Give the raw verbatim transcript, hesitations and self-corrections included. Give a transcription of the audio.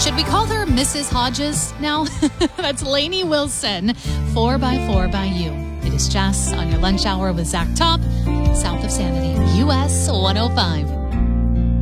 Should we call her Missus Hodges now? That's Lainey Wilson, four by four by You. It is Jess on your lunch hour with Zach Top, south of Sanity, U S one oh five.